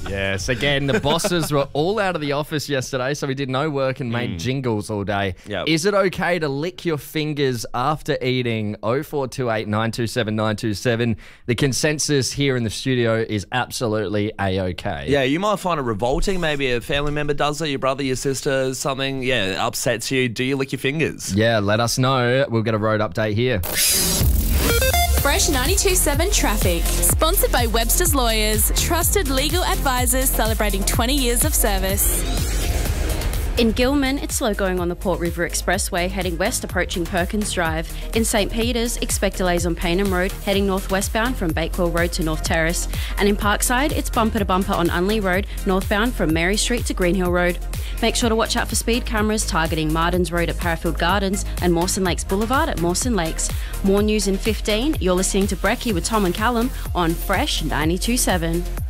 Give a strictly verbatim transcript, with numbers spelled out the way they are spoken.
Yes, again, the bosses were all out of the office yesterday, so we did no work and made mm. jingles all day. Yep. Is it okay to lick your fingers after eating? oh four two eight, nine two seven, nine two seven. The consensus here in the studio is absolutely A-okay. Yeah, you might find it revolting. Maybe a family member does it, your brother, your sister, something, yeah, it upsets you. Do you lick your fingers? Yeah, let us know. We'll get a road update here. Fresh ninety-two point seven Traffic. Sponsored by Webster's Lawyers. Trusted legal advisors celebrating twenty years of service. In Gilman, it's slow going on the Port River Expressway heading west approaching Perkins Drive. In St Peters, expect delays on Paynham Road heading northwestbound from Bakewell Road to North Terrace. And in Parkside, it's bumper to bumper on Unley Road northbound from Mary Street to Greenhill Road. Make sure to watch out for speed cameras targeting Martins Road at Parafield Gardens and Mawson Lakes Boulevard at Mawson Lakes. More news in fifteen. You're listening to Brekkie with Tom and Callum on Fresh ninety-two point seven.